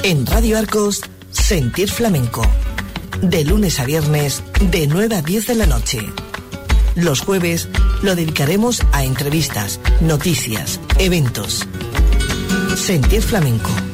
En Radio Arcos, Sentir Flamenco. De lunes a viernes, de 9 a 10 de la noche. Los jueves lo dedicaremos a entrevistas, noticias, eventos. Sentir Flamenco.